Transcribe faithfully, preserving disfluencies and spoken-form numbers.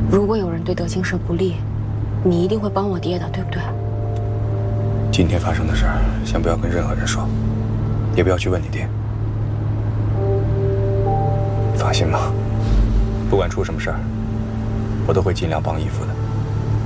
如果有人对德清社不利，你一定会帮我爹的，对不对？ 今天发生的事儿，先不要跟任何人说，也不要去问你爹。放心吧，不管出什么事儿，我都会尽量帮义父的。